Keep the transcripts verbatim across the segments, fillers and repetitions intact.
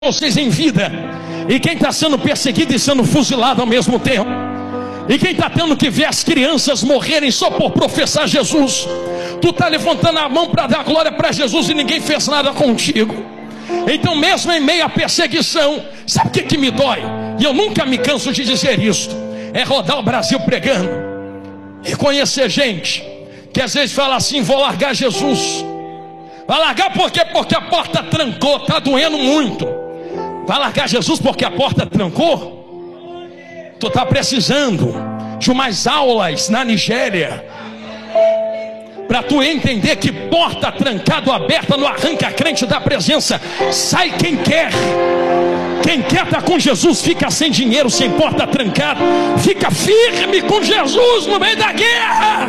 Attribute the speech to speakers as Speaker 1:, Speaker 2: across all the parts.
Speaker 1: vocês em vida, e quem está sendo perseguido e sendo fuzilado ao mesmo tempo, e quem está tendo que ver as crianças morrerem só por professar Jesus. Tu está levantando a mão para dar glória para Jesus e ninguém fez nada contigo. Então mesmo em meio à perseguição, sabe o que, que me dói? E eu nunca me canso de dizer isso, é rodar o Brasil pregando e conhecer gente que às vezes fala assim: vou largar Jesus. Vai largar por quê? Porque a porta trancou, está doendo muito. Vai largar Jesus porque a porta trancou? Tu está precisando de umas aulas na Nigéria para tu entender que porta trancada ou aberta não arranca crente da presença. Sai quem quer. Quem quer estar com Jesus fica sem dinheiro, sem porta trancada. Fica firme com Jesus no meio da guerra.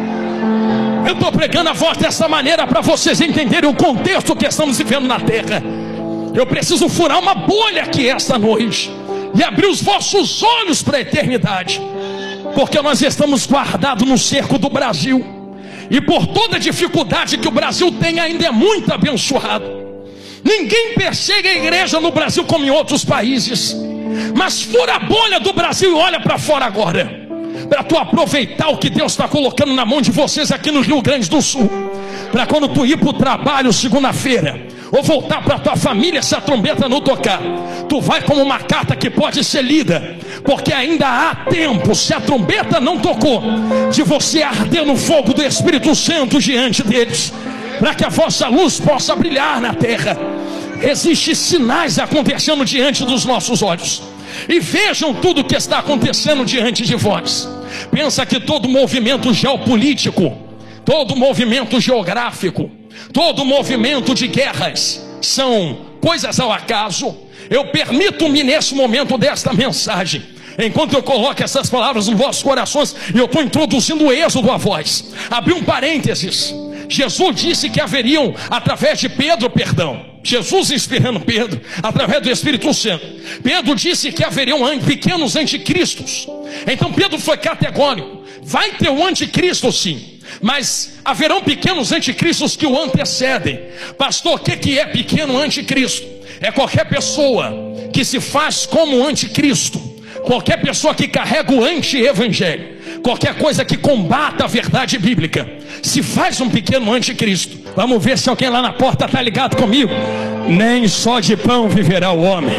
Speaker 1: Eu estou pregando a voz dessa maneira para vocês entenderem o contexto que estamos vivendo na terra. Eu preciso furar uma bolha aqui esta noite e abrir os vossos olhos para a eternidade, porque nós estamos guardados no cerco do Brasil, e por toda dificuldade que o Brasil tem, ainda é muito abençoado. Ninguém persegue a igreja no Brasil como em outros países, mas fura a bolha do Brasil e olha para fora agora, para tu aproveitar o que Deus está colocando na mão de vocês aqui no Rio Grande do Sul, para quando tu ir para o trabalho segunda-feira, ou voltar para tua família, se a trombeta não tocar, tu vai como uma carta que pode ser lida, porque ainda há tempo, se a trombeta não tocou, de você arder no fogo do Espírito Santo diante deles, para que a vossa luz possa brilhar na terra. Existem sinais acontecendo diante dos nossos olhos, e vejam tudo o que está acontecendo diante de vós. Pensa que todo movimento geopolítico, todo movimento geográfico, todo movimento de guerras são coisas ao acaso? Eu permito-me nesse momento desta mensagem, enquanto eu coloco essas palavras nos vossos corações, e eu estou introduzindo o êxodo a voz, abri um parênteses. Jesus disse que haveriam, através de Pedro, perdão, Jesus inspirando Pedro, através do Espírito Santo, Pedro disse que haveriam pequenos anticristos. Então Pedro foi categórico: vai ter um anticristo sim, mas haverão pequenos anticristos que o antecedem. Pastor, o que, que é pequeno anticristo? É qualquer pessoa que se faz como anticristo, qualquer pessoa que carrega o anti-evangelho, qualquer coisa que combata a verdade bíblica, se faz um pequeno anticristo. Vamos ver se alguém lá na porta está ligado comigo. Nem só de pão viverá o homem.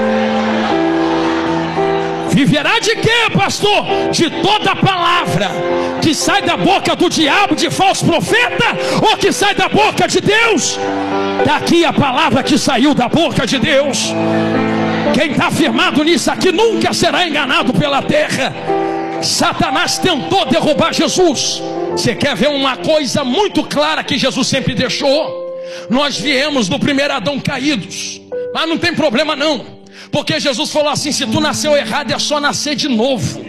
Speaker 1: Viverá de quê, pastor? De toda palavra que sai da boca do diabo, de falso profeta, ou que sai da boca de Deus? Daqui a palavra que saiu da boca de Deus. Quem está firmado nisso aqui nunca será enganado pela terra. Satanás tentou derrubar Jesus. Você quer ver uma coisa muito clara que Jesus sempre deixou? Nós viemos do primeiro Adão caídos, mas não tem problema não, porque Jesus falou assim: se tu nasceu errado é só nascer de novo.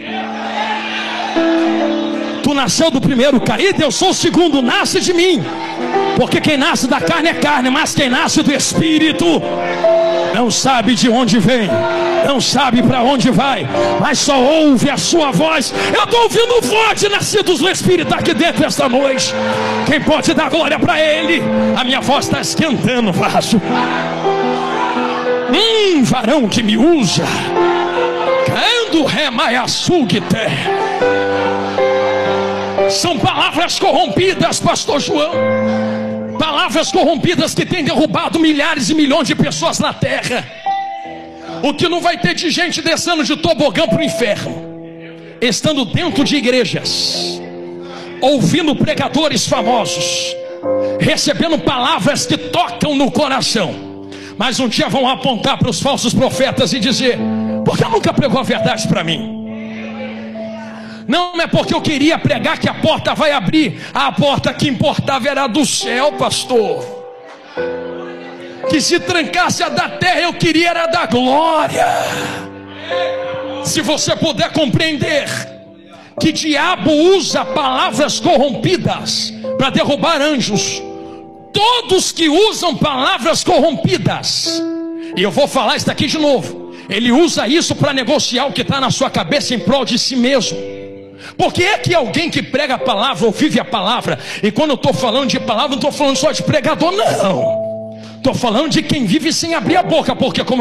Speaker 1: Tu nasceu do primeiro caído, eu sou o segundo, nasce de mim. Porque quem nasce da carne é carne, mas quem nasce do Espírito não sabe de onde vem, não sabe para onde vai, mas só ouve a sua voz. Eu estou ouvindo voz de nascidos do Espírito aqui dentro esta noite. Quem pode dar glória para Ele? A minha voz está esquentando o vaso. Hum, varão que me usa, caindo remaiaçugte. São palavras corrompidas, pastor João. Palavras corrompidas que têm derrubado milhares e milhões de pessoas na terra. O que não vai ter de gente descendo de tobogã para o inferno, estando dentro de igrejas, ouvindo pregadores famosos, recebendo palavras que tocam no coração, mas um dia vão apontar para os falsos profetas e dizer: por que nunca pregou a verdade para mim? Não é porque eu queria pregar que a porta vai abrir. A porta que importava era do céu, pastor. Que se trancasse a da terra, eu queria era da glória. Se você puder compreender que diabo usa palavras corrompidas para derrubar anjos, todos que usam palavras corrompidas, e eu vou falar isso daqui de novo, ele usa isso para negociar o que está na sua cabeça em prol de si mesmo. Porque é que alguém que prega a palavra ou vive a palavra, e quando eu estou falando de palavra, não estou falando só de pregador, não. Estou falando de quem vive sem abrir a boca, porque como